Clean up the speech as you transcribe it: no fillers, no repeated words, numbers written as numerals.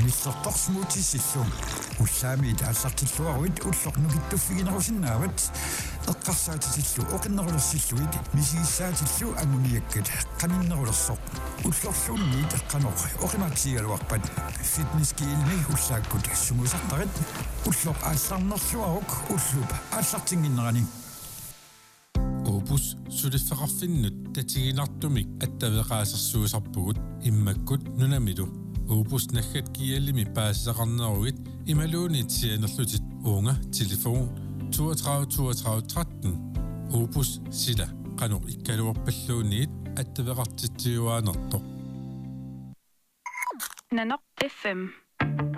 миссертарсмуутиссиллу уллаами тааллартиллуаруит уллорнукиттуффигинерусиннаават эққарсаатисиллу оқиннерулерсиллуит мисигиссаатиллу амуниаккат қаниннерулерсоқ уллорлуунниит эққанор оқиматсигалуарпат фитнескиилми уллааккут сумусартарит уллоқ аалларнерлуарук уллуп ааллартингиннерани Opus sulifferarfinnut tatigillartumik attavеqaasерсуусарпугут иммаккут нунамилу Opus наггат киаллими паассақарнерugit ималуунит сианерлутит уунга телефон 32 32 13 Opus сила qanor ikkaluarpalluuniit attavеqartittiuaanерtoq Nanoq FM